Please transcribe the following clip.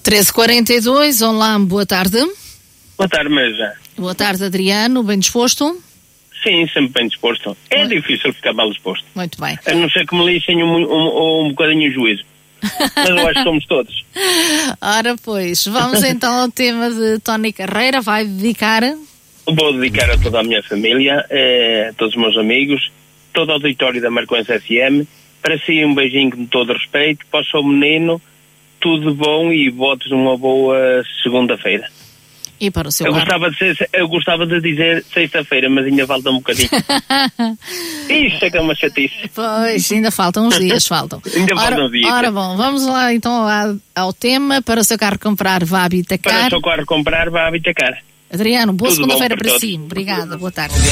13h42, olá, boa tarde. Boa tarde, Meja. Boa tarde, Adriano, bem disposto? Sim, sempre bem disposto. É difícil ficar mal disposto. Muito bem. A não ser que me lixem um bocadinho o juízo. Mas eu acho que somos todos. Ora, pois, vamos então ao tema de Tony Carreira. Vai dedicar? Vou dedicar a toda a minha família, a todos os meus amigos, todo o auditório da Marcoense FM. Para si, um beijinho com todo respeito. Para o seu menino, tudo bom e votos numa boa segunda-feira. E para o seu eu gostava de dizer sexta-feira, mas ainda falta um bocadinho. Isso é que é uma chatice. Pois, ainda faltam uns dias, faltam. Ainda faltam uns dias. Ora bom, vamos lá então ao tema. Para o seu carro comprar, vá Habitacar. Para o seu carro comprar, vá Habitacar. Adriano, boa Tudo segunda-feira bom para todos. si. Obrigada, boa tarde.